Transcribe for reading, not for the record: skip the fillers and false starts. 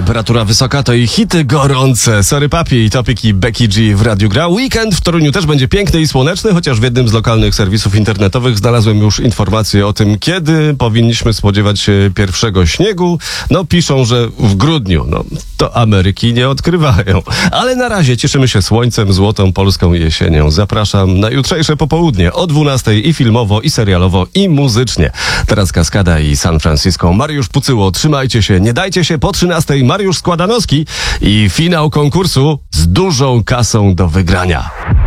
Temperatura wysoka to i hity gorące. Sorry Papi, Topic i Becky G w Radiu Gra. Weekend w Toruniu też będzie piękny i słoneczny, chociaż w jednym z lokalnych serwisów internetowych znalazłem już informację o tym, kiedy powinniśmy spodziewać się pierwszego śniegu. No piszą, że w grudniu. No to Ameryki nie odkrywają. Ale na razie cieszymy się słońcem, złotą polską jesienią. Zapraszam na jutrzejsze popołudnie o 12:00 i filmowo, i serialowo, i muzycznie. Teraz Kaskada i San Francisco. Mariusz Pucyło, trzymajcie się, nie dajcie się. Po 13:00 Mariusz Składanowski i finał konkursu z dużą kasą do wygrania.